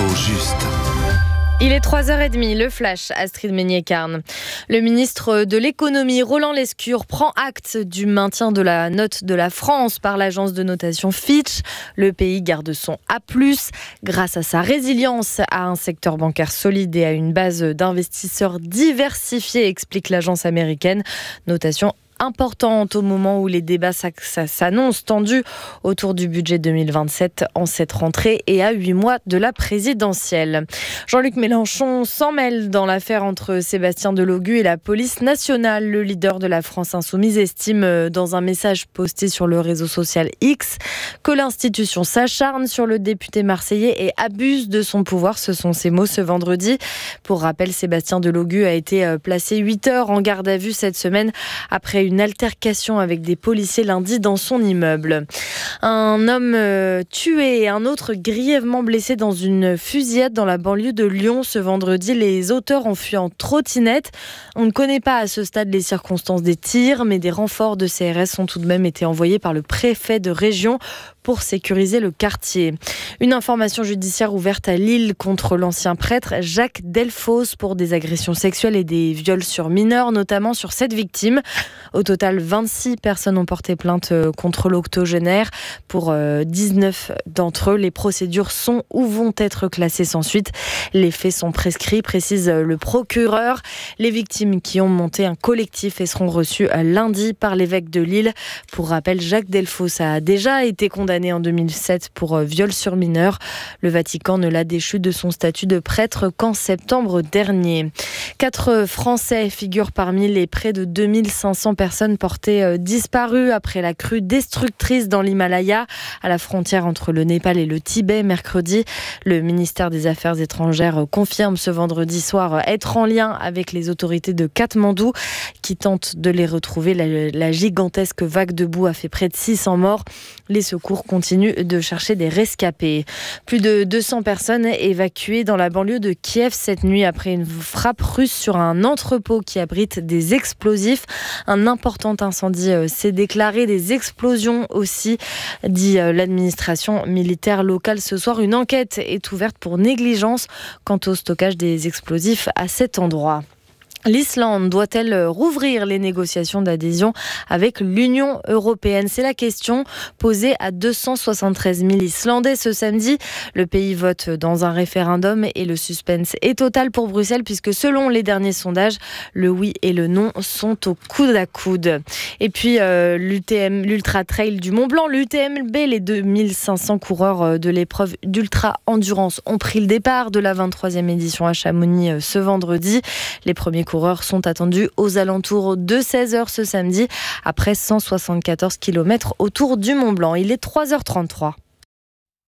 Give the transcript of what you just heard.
L'info juste. Il est 3h30, le flash, Astrid Meignet-Carne. Le ministre de l'économie, Roland Lescure, prend acte du maintien de la note de la France par l'agence de notation Fitch. Le pays garde son A+, grâce à sa résilience à un secteur bancaire solide et à une base d'investisseurs diversifiés, explique l'agence américaine. Notation importante au moment où les débats s'annoncent tendus autour du budget 2027 en cette rentrée et à 8 mois de la présidentielle. Jean-Luc Mélenchon s'en mêle dans l'affaire entre Sébastien Delogu et la police nationale. Le leader de la France Insoumise estime dans un message posté sur le réseau social X que l'institution s'acharne sur le député marseillais et abuse de son pouvoir. Ce sont ses mots ce vendredi. Pour rappel, Sébastien Delogu a été placé 8 heures en garde à vue cette semaine après une altercation avec des policiers lundi dans son immeuble. Un homme tué et un autre grièvement blessé dans une fusillade dans la banlieue de Lyon ce vendredi. Les auteurs ont fui en trottinette. On ne connaît pas à ce stade les circonstances des tirs, mais des renforts de CRS ont tout de même été envoyés par le préfet de région pour sécuriser le quartier. Une information judiciaire ouverte à Lille contre l'ancien prêtre Jacques Delfosse pour des agressions sexuelles et des viols sur mineurs, notamment sur 7 victimes. Au total, 26 personnes ont porté plainte contre l'octogénaire. Pour 19 d'entre eux, les procédures sont ou vont être classées sans suite. Les faits sont prescrits, précise le procureur. Les victimes qui ont monté un collectif et seront reçues lundi par l'évêque de Lille. Pour rappel, Jacques Delfosse a déjà été condamné en 2007 pour viol sur mineur. Le Vatican ne l'a déchu de son statut de prêtre qu'en septembre dernier. 4 Français figurent parmi les près de 2500 personnes portées disparues après la crue destructrice dans l'Himalaya, à la frontière entre le Népal et le Tibet mercredi. Le ministère des Affaires étrangères confirme ce vendredi soir être en lien avec les autorités de Katmandou qui tentent de les retrouver. La gigantesque vague de boue a fait près de 600 morts. Les secours continuent de chercher des rescapés. Plus de 200 personnes évacuées dans la banlieue de Kiev cette nuit après une frappe russe sur un entrepôt qui abrite des explosifs. Un important incendie s'est déclaré, des explosions aussi, dit l'administration militaire locale ce soir. Une enquête est ouverte pour négligence quant au stockage des explosifs à cet endroit. L'Islande doit-elle rouvrir les négociations d'adhésion avec l'Union européenne? C'est la question posée à 273 000 Islandais ce samedi. Le pays vote dans un référendum et le suspense est total pour Bruxelles puisque selon les derniers sondages, le oui et le non sont au coude à coude. Et puis l'Ultra Trail du Mont Blanc, l'UTMB, les 2500 coureurs de l'épreuve d'ultra endurance ont pris le départ de la 23e édition à Chamonix ce vendredi. Les premiers coureurs sont attendus aux alentours de 16h ce samedi, après 174 km autour du Mont Blanc. Il est 3h33.